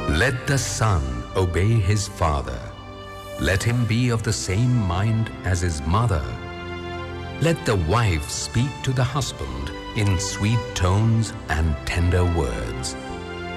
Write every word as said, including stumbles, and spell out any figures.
Let the son obey his father. Let him be of the same mind as his mother. Let the wife speak to the husband in sweet tones and tender words.